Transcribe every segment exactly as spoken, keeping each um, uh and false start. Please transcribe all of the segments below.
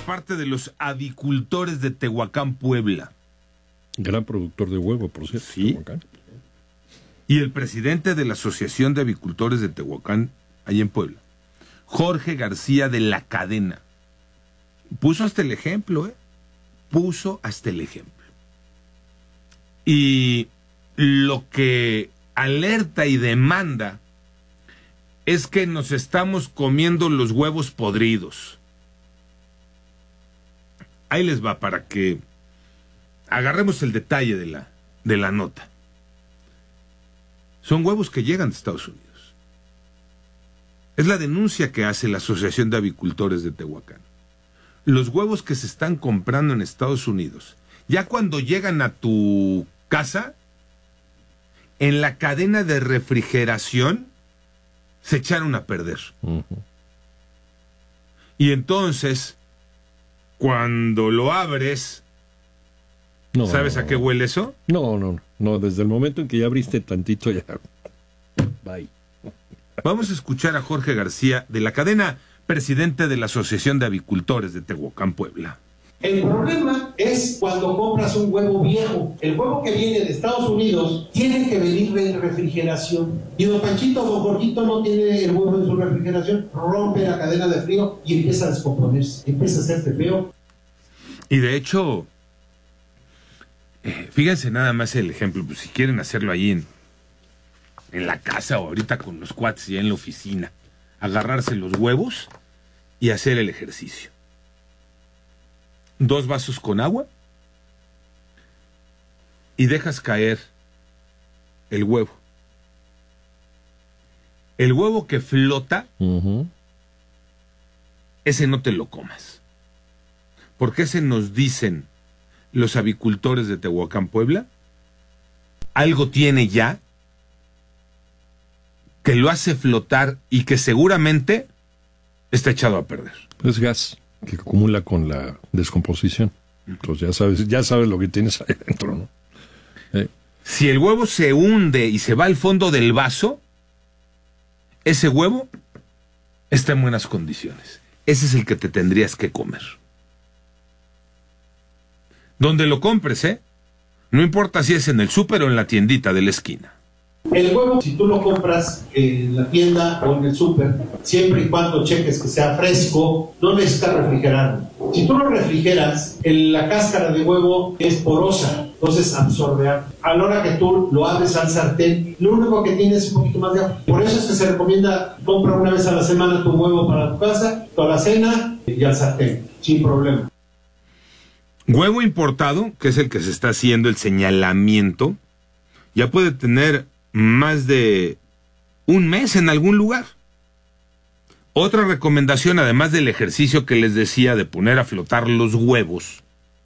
parte de los avicultores de Tehuacán, Puebla. Gran productor de huevo, por cierto. Sí. Tehuacán. Y el presidente de la Asociación de Avicultores de Tehuacán, allá en Puebla, Jorge García de la Cadena, puso hasta el ejemplo, ¿eh? Puso hasta el ejemplo. Y lo que alerta y demanda es que nos estamos comiendo los huevos podridos. Ahí les va para que agarremos el detalle de la, de la nota. Son huevos que llegan de Estados Unidos. Es la denuncia que hace la Asociación de Avicultores de Tehuacán. Los huevos que se están comprando en Estados Unidos, ya cuando llegan a tu casa, en la cadena de refrigeración, se echaron a perder. Uh-huh. Y entonces, cuando lo abres, no, ¿sabes no, no, a qué huele eso? No, no, no. Desde el momento en que ya abriste tantito, ya... Bye. Vamos a escuchar a Jorge García de la Cadena, presidente de la Asociación de Avicultores de Tehuacán, Puebla. El problema es cuando compras un huevo viejo. El huevo que viene de Estados Unidos tiene que venir en refrigeración. Y don Panchito, don Jorgito no tiene el huevo en su refrigeración. Rompe la cadena de frío y empieza a descomponerse. Empieza a hacerse feo. Y de hecho, eh, fíjense nada más el ejemplo. Pues si quieren hacerlo ahí en, en la casa o ahorita con los cuates ya en la oficina, agarrarse los huevos y hacer el ejercicio. Dos vasos con agua y dejas caer el huevo. El huevo que flota, uh-huh. ese no te lo comas. Porque ese nos dicen los avicultores de Tehuacán, Puebla, algo tiene ya que lo hace flotar y que seguramente está echado a perder. Es gas que acumula con la descomposición. Entonces ya sabes, ya sabes lo que tienes ahí adentro, ¿no? Eh. Si el huevo se hunde y se va al fondo del vaso, ese huevo está en buenas condiciones. Ese es el que te tendrías que comer. Donde lo compres, ¿eh? No importa si es en el súper o en la tiendita de la esquina. El huevo, si tú lo compras en la tienda o en el súper, siempre y cuando cheques que sea fresco, no necesitas refrigerarlo. Si tú lo refrigeras, el, la cáscara de huevo es porosa, entonces absorbe agua. A la hora que tú lo abres al sartén, lo único que tiene es un poquito más de agua. Por eso es que se recomienda, compra una vez a la semana tu huevo para tu casa, toda la cena y al sartén, sin problema. Huevo importado, que es el que se está haciendo el señalamiento, ya puede tener más de un mes en algún lugar. Otra recomendación, además del ejercicio que les decía de poner a flotar los huevos,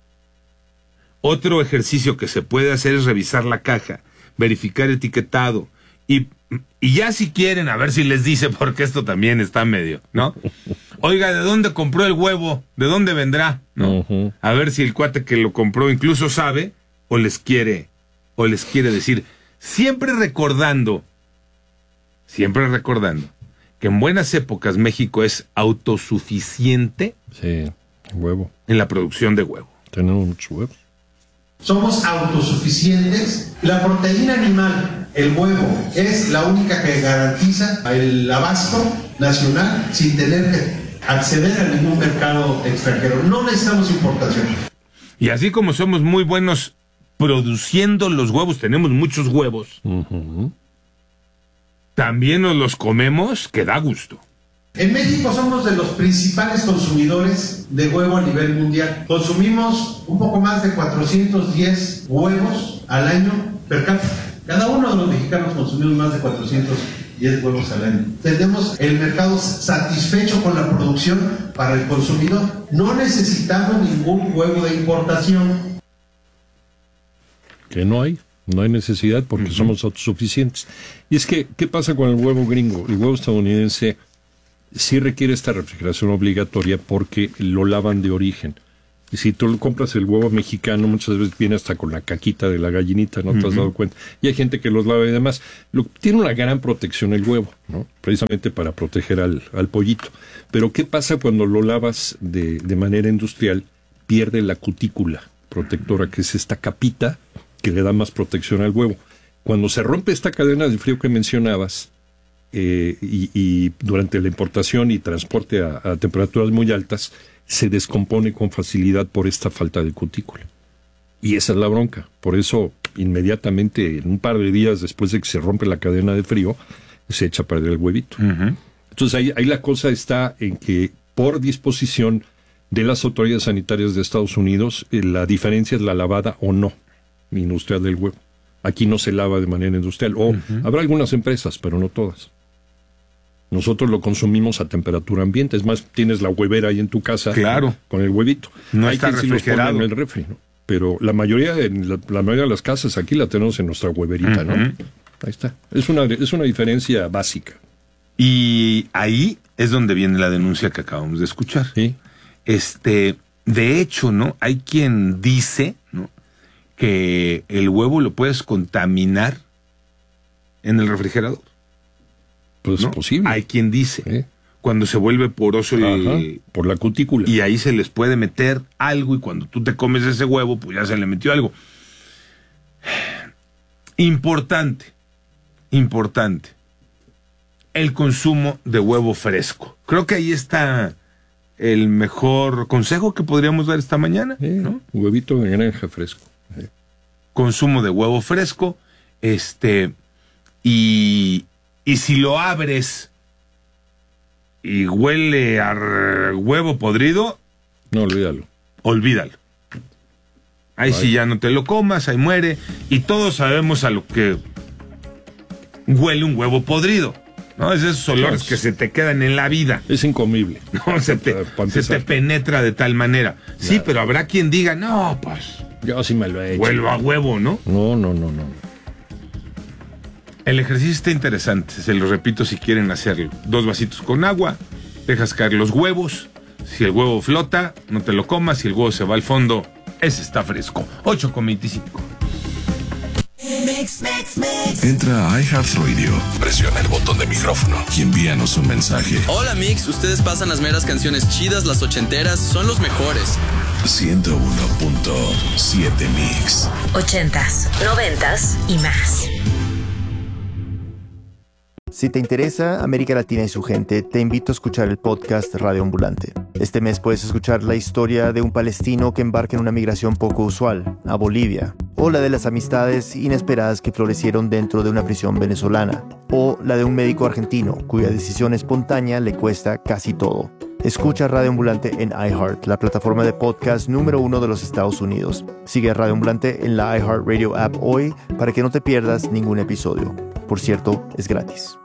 otro ejercicio que se puede hacer es revisar la caja, verificar etiquetado y, y ya si quieren, a ver si les dice, porque esto también está medio, ¿no? Oiga, ¿de dónde compró el huevo? ¿De dónde vendrá? ¿No? Uh-huh. A ver si el cuate que lo compró incluso sabe o les quiere, o les quiere decir. Siempre recordando, siempre recordando, que en buenas épocas México es autosuficiente. Sí, huevo. En la producción de huevo. Tenemos muchos huevos. Somos autosuficientes. La proteína animal, el huevo, es la única que garantiza el abasto nacional sin tener que acceder a ningún mercado extranjero. No necesitamos importación. Y así como somos muy buenos produciendo los huevos, tenemos muchos huevos, uh-huh. también nos los comemos, que da gusto. En México somos de los principales consumidores de huevo a nivel mundial. Consumimos un poco más de cuatrocientos diez huevos al año per cápita. Cada uno de los mexicanos consumimos más de cuatrocientos diez huevos al año. Tenemos el mercado satisfecho con la producción para el consumidor. No necesitamos ningún huevo de importación. Que no hay, no hay necesidad porque uh-huh. somos autosuficientes. Y es que, ¿qué pasa con el huevo gringo? El huevo estadounidense sí requiere esta refrigeración obligatoria porque lo lavan de origen. Y si tú compras el huevo mexicano, muchas veces viene hasta con la caquita de la gallinita, ¿no? ¿Te has uh-huh. dado cuenta? Y hay gente que los lava y demás. Lo, tiene una gran protección el huevo, ¿no? Precisamente para proteger al, al pollito. Pero ¿qué pasa cuando lo lavas de, de manera industrial? Pierde la cutícula protectora, que es esta capita que le da más protección al huevo. Cuando se rompe esta cadena de frío que mencionabas, eh, y, y durante la importación y transporte a, a temperaturas muy altas, se descompone con facilidad por esta falta de cutícula. Y esa es la bronca. Por eso, inmediatamente, en un par de días después de que se rompe la cadena de frío, se echa a perder el huevito. Uh-huh. Entonces, ahí, ahí la cosa está en que, por disposición de las autoridades sanitarias de Estados Unidos, eh, la diferencia es la lavada o no industrial del huevo. Aquí no se lava de manera industrial. O uh-huh. habrá algunas empresas, pero no todas. Nosotros lo consumimos a temperatura ambiente. Es más, tienes la huevera ahí en tu casa. Claro. Con el huevito. No Hay está quien sí los pone en el refri, ¿no? Pero la mayoría, de, la, la mayoría de las casas aquí la tenemos en nuestra hueverita, uh-huh. ¿no? Ahí está. Es una, es una diferencia básica. Y ahí es donde viene la denuncia que acabamos de escuchar. Sí. Este, de hecho, ¿no? Hay quien dice, ¿no?, que el huevo lo puedes contaminar en el refrigerador. Pues ¿no? es posible. Hay quien dice, ¿Eh? cuando se vuelve poroso el, por la cutícula. Y ahí se les puede meter algo, y cuando tú te comes ese huevo, pues ya se le metió algo. Importante, importante, el consumo de huevo fresco. Creo que ahí está el mejor consejo que podríamos dar esta mañana, ¿Eh? ¿no? Huevito de granja fresco. ¿Eh? Consumo de huevo fresco, este, y... Y si lo abres y huele a huevo podrido... No, olvídalo. Olvídalo. Ahí sí ya no te lo comas, ahí muere. Y todos sabemos a lo que huele un huevo podrido, ¿no? Es esos olores es, que se te quedan en la vida. Es incomible. No, se te, se te penetra de tal manera. Nada. Sí, pero habrá quien diga, no, pues... Yo sí me lo he hecho. Vuelvo a huevo, ¿no? No, no, no, no. El ejercicio está interesante, se lo repito si quieren hacerlo. Dos vasitos con agua, dejas caer los huevos. Si el huevo flota, no te lo comas. Si el huevo se va al fondo, ese está fresco. ocho con veinticinco. Entra a iHeartRadio, presiona el botón de micrófono y envíanos un mensaje. Hola Mix, ustedes pasan las meras canciones chidas, las ochenteras, son los mejores. ciento uno punto siete Mix. Ochentas, noventas y más. Si te interesa América Latina y su gente, te invito a escuchar el podcast Radio Ambulante. Este mes puedes escuchar la historia de un palestino que embarca en una migración poco usual, a Bolivia, o la de las amistades inesperadas que florecieron dentro de una prisión venezolana, o la de un médico argentino cuya decisión espontánea le cuesta casi todo. Escucha Radio Ambulante en iHeart, la plataforma de podcast número uno de los Estados Unidos. Sigue a Radio Ambulante en la iHeartRadio app hoy para que no te pierdas ningún episodio. Por cierto, es gratis.